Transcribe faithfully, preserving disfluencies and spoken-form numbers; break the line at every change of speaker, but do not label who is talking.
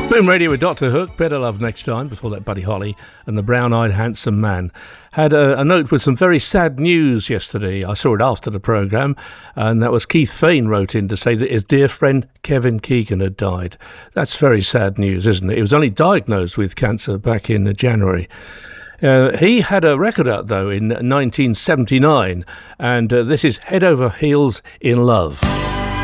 Boom Radio with Doctor Hook, Better Love Next Time, before that Buddy Holly and the Brown-Eyed Handsome Man. Had a, a note with some very sad news yesterday. I saw it after the programme, and that was Keith Fain wrote in to say that his dear friend Kevin Keegan had died. That's very sad news, isn't it? He was only diagnosed with cancer back in January. Uh, he had a record out, though, in nineteen seventy-nine, and uh, this is Head Over Heels in Love.